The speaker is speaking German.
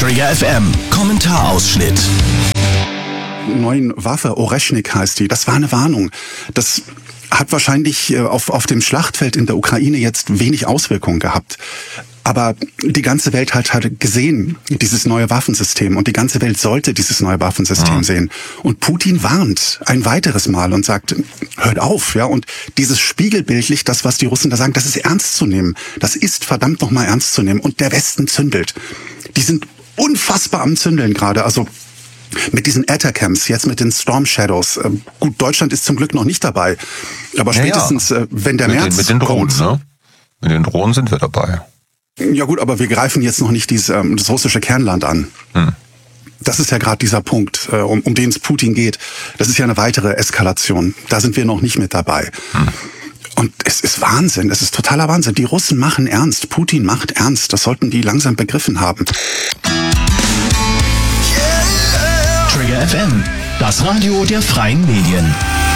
Trigger FM Kommentarausschnitt. Neuen Waffe, Oreschnik heißt die, das war eine Warnung. Das hat wahrscheinlich auf dem Schlachtfeld in der Ukraine jetzt wenig Auswirkungen gehabt. Aber die ganze Welt hat gesehen, dieses neue Waffensystem. Und die ganze Welt sollte dieses neue Waffensystem sehen. Und Putin warnt ein weiteres Mal und sagt, hört auf. Ja. Und dieses spiegelbildlich, das, was die Russen da sagen, das ist ernst zu nehmen. Das ist verdammt nochmal ernst zu nehmen. Und der Westen zündelt. Die sind unfassbar am Zündeln gerade. Also mit diesen Atacams, jetzt mit den Storm Shadows. Gut, Deutschland ist zum Glück noch nicht dabei. Aber spätestens, wenn der März mit den Drohnen, kommt, ne? Mit den Drohnen sind wir dabei. Ja gut, aber wir greifen jetzt noch nicht das russische Kernland an. Das ist ja gerade dieser Punkt, um den es Putin geht. Das ist ja eine weitere Eskalation. Da sind wir noch nicht mit dabei. Und es ist Wahnsinn, es ist totaler Wahnsinn. Die Russen machen ernst, Putin macht ernst. Das sollten die langsam begriffen haben. Trigger FM, das Radio der freien Medien.